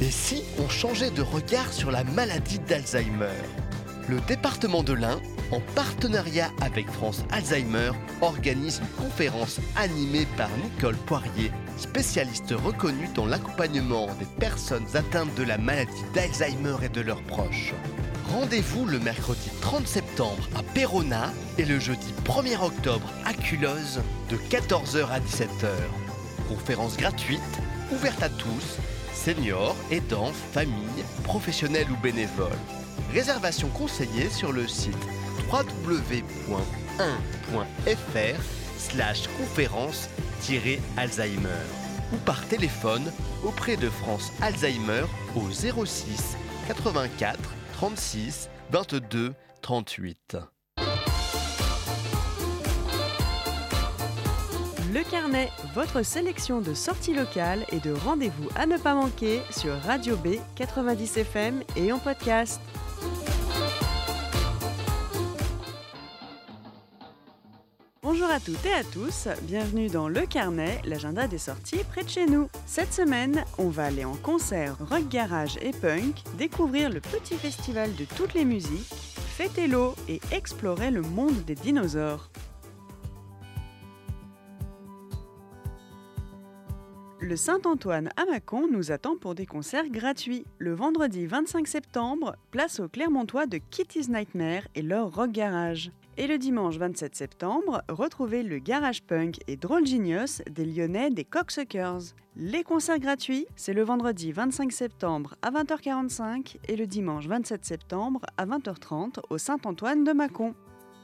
Et si on changeait de regard sur la maladie d'Alzheimer? Le département de l'Ain, en partenariat avec France Alzheimer, organise une conférence animée par Nicole Poirier, spécialiste reconnue dans l'accompagnement des personnes atteintes de la maladie d'Alzheimer et de leurs proches. Rendez-vous le mercredi 30 septembre à Péronat et le jeudi 1er octobre à Culloz de 14h à 17h. Conférence gratuite, ouverte à tous, seniors, aidants, familles, professionnels ou bénévoles. Réservation conseillée sur le site www.1.fr/conférence-alzheimer ou par téléphone auprès de France Alzheimer au 06 84 36 22 38. Le Carnet, votre sélection de sorties locales et de rendez-vous à ne pas manquer sur Radio B 90 FM et en podcast. Bonjour à toutes et à tous, bienvenue dans Le Carnet, l'agenda des sorties près de chez nous. Cette semaine, on va aller en concert rock garage et punk, découvrir le petit festival de toutes les musiques, fêter l'eau et explorer le monde des dinosaures. Le Saint-Antoine à Mâcon nous attend pour des concerts gratuits. Le vendredi 25 septembre, place au Clermontois de Kitty's Nightmare et leur rock garage. Et le dimanche 27 septembre, retrouvez le garage punk et drôle genius des Lyonnais des Cocksuckers. Les concerts gratuits, c'est le vendredi 25 septembre à 20h45 et le dimanche 27 septembre à 20h30 au Saint-Antoine de Mâcon.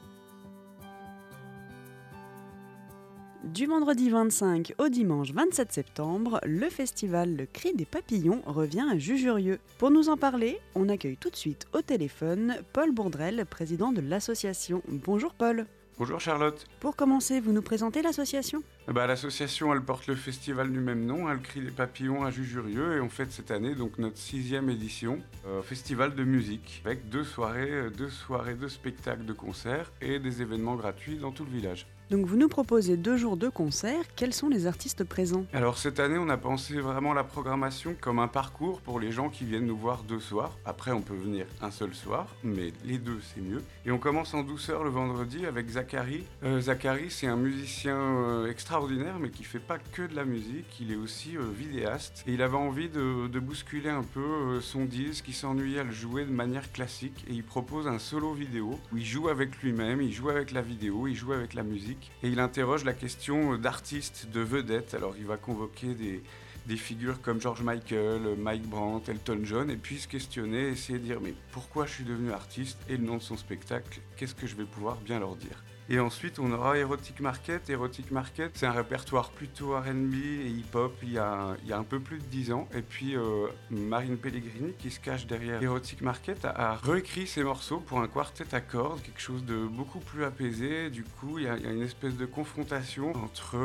Du vendredi 25 au dimanche 27 septembre, le festival Le Cri des Papillons revient à Jujurieux. Pour nous en parler, on accueille tout de suite au téléphone Paul Bourdrel, président de l'association. Bonjour Paul. Bonjour Charlotte. Pour commencer, vous nous présentez l'association ? L'association, elle porte le festival du même nom, Le Cri des Papillons à Jujurieux, et on fête cette année donc notre 6e édition, festival de musique, avec deux soirées de spectacles, de concerts et des événements gratuits dans tout le village. Donc vous nous proposez 2 jours de concerts, quels sont les artistes présents ? Alors cette année, on a pensé vraiment la programmation comme un parcours pour les gens qui viennent nous voir 2 soirs. Après, on peut venir un seul soir, mais les 2, c'est mieux. Et on commence en douceur le vendredi avec Zachary. Zachary, c'est un musicien extraordinaire, mais qui fait pas que de la musique, il est aussi vidéaste. Et il avait envie de bousculer un peu son disque, il s'ennuyait à le jouer de manière classique, et il propose un solo vidéo où il joue avec lui-même, il joue avec la vidéo, il joue avec la musique. Et il interroge la question d'artistes, de vedettes. Alors il va convoquer des figures comme George Michael, Mike Brandt, Elton John, et puis se questionner, essayer de dire mais pourquoi je suis devenu artiste et le nom de son spectacle, qu'est-ce que je vais pouvoir bien leur dire. Et ensuite, on aura Erotic Market. Erotic Market, c'est un répertoire plutôt R&B et hip-hop il y a un peu plus de 10 ans. Et puis, Marine Pellegrini, qui se cache derrière Erotic Market, a réécrit ses morceaux pour un quartet à cordes, quelque chose de beaucoup plus apaisé. Du coup, il y a une espèce de confrontation entre